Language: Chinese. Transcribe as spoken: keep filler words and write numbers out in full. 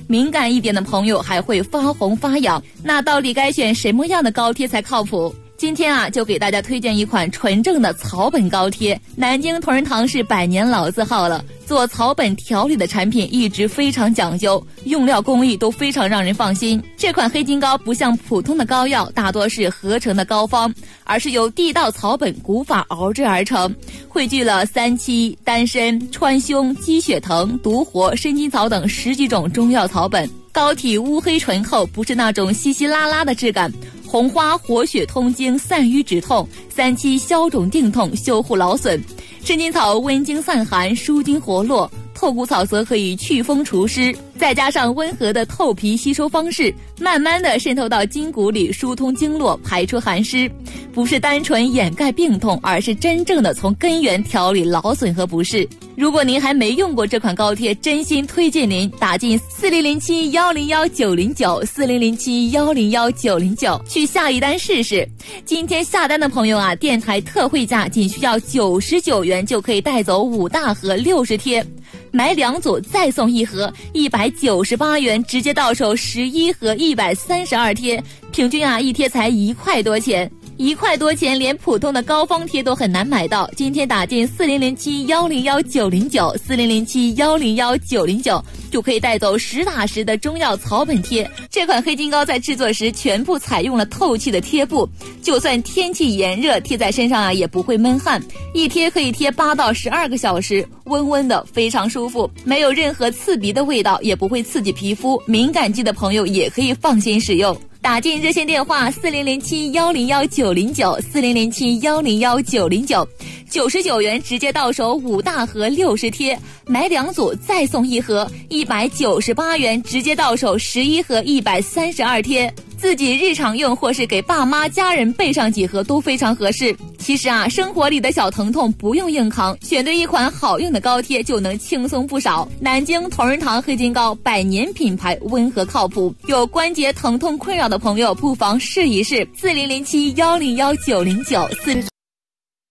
敏感一点的朋友还会发红发痒。那到底该选什么样的高贴才靠谱？今天啊，就给大家推荐一款纯正的草本高贴。南京同仁堂是百年老字号了，做草本调理的产品一直非常讲究，用料工艺都非常让人放心。这款黑金膏不像普通的膏药，大多是合成的膏方，而是由地道草本古法熬制而成，汇聚了三七、丹参、川芎、鸡血藤、独活、生筋草等十几种中药草本。膏体乌黑醇厚，不是那种稀稀拉拉的质感。红花活血通经，散瘀止痛；三七消肿定痛，修护劳损；生筋草温经散寒，舒筋活络；透骨草则可以祛风除湿。再加上温和的透皮吸收方式，慢慢的渗透到筋骨里，疏通经络，排出寒湿。不是单纯掩盖病痛，而是真正的从根源调理劳损和不适。如果您还没用过这款膏贴，真心推荐您打进四零零七幺零幺九零九四零零七幺零幺九零九去下一单试试。今天下单的朋友啊，电台特惠价仅需要九十九元就可以带走五大盒六十贴，买两组再送一盒，一百九十八元直接到手十一盒一百三十二贴，平均啊一贴才一块多钱。一块多钱，连普通的膏方贴都很难买到。今天打进四零零七幺零幺九零九四零零七幺零幺九零九就可以带走实打实的中药草本贴。这款黑金膏在制作时全部采用了透气的贴布，就算天气炎热，贴在身上啊也不会闷汗，一贴可以贴八到十二个小时，温温的，非常舒服，没有任何刺鼻的味道，也不会刺激皮肤，敏感肌的朋友也可以放心使用。打进热线电话四零零七幺零幺九零九四零零七幺零幺九零九，九十九元直接到手五大盒六十贴，买两组再送一盒，一百九十八元直接到手十一盒一百三十二贴。自己日常用或是给爸妈家人备上几盒都非常合适。其实啊，生活里的小疼痛不用硬扛，选对一款好用的膏贴就能轻松不少。南京同仁堂黑金膏百年品牌，温和靠谱，有关节疼痛困扰的朋友不妨试一试。四零零七幺零幺九零九四。